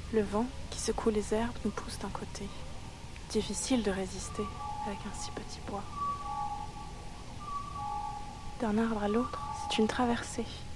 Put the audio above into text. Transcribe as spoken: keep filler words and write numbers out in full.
Le vent qui secoue les herbes nous pousse d'un côté. Difficile de résister avec un si petit poids. D'un arbre à l'autre, c'est une traversée.